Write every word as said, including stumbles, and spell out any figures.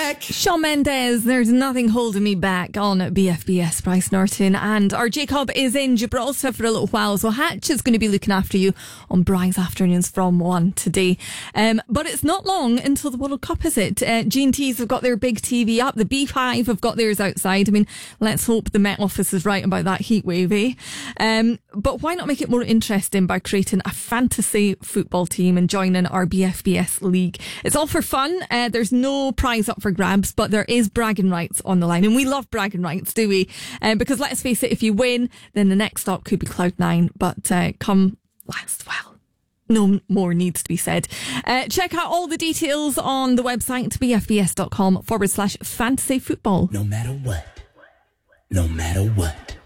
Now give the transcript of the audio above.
back. Shawn Mendes, there's nothing holding me back on B F B S. Bryce Norton and our Jacob is in Gibraltar for a little while, so Hatch is going to be looking after you on Bryce Afternoons from one today. Um, but it's not long until the World Cup, is it? Uh, G and T's have got their big T V up. The B five have got theirs outside. I mean, let's hope the Met Office is right about that heat wave, eh? Um, but why not make it more interesting by creating a fantasy football team and joining our B F B S league? It's all for fun. Uh, there's no prize up for grabs, but there is bragging rights on the line. And we love bragging rights, do we? Um, because let's face it, if you win, then the next stop could be Cloud nine. But uh, come last, well, no more needs to be said. Uh, check out all the details on the website, bfbs.com forward slash fantasy football. No matter what. No matter what.